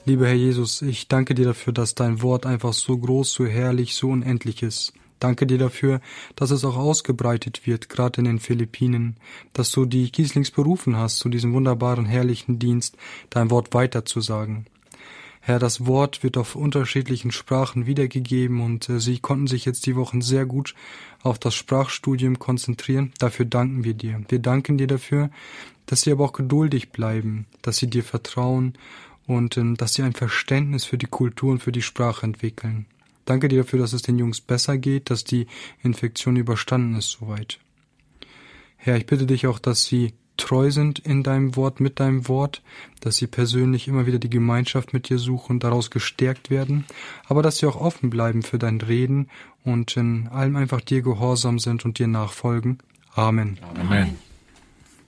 Lieber Herr Jesus, ich danke dir dafür, dass dein Wort einfach so groß, so herrlich, so unendlich ist. Danke dir dafür, dass es auch ausgebreitet wird, gerade in den Philippinen, dass du die Kieslings berufen hast, zu diesem wunderbaren, herrlichen Dienst, dein Wort weiterzusagen. Herr, das Wort wird auf unterschiedlichen Sprachen wiedergegeben und sie konnten sich jetzt die Wochen sehr gut auf das Sprachstudium konzentrieren. Dafür danken wir dir. Wir danken dir dafür, dass sie aber auch geduldig bleiben, dass sie dir vertrauen und dass sie ein Verständnis für die Kultur und für die Sprache entwickeln. Danke dir dafür, dass es den Jungs besser geht, dass die Infektion überstanden ist soweit. Herr, ich bitte dich auch, dass sie treu sind in deinem Wort, mit deinem Wort, dass sie persönlich immer wieder die Gemeinschaft mit dir suchen, daraus gestärkt werden, aber dass sie auch offen bleiben für dein Reden und in allem einfach dir gehorsam sind und dir nachfolgen. Amen. Amen.